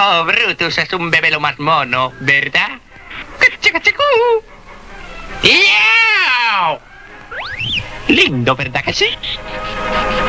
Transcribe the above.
Oh, Brutus es un bebé lo más mono, ¿verdad? ¡Cachacachacú! ¡Yau! Lindo, ¿verdad que sí?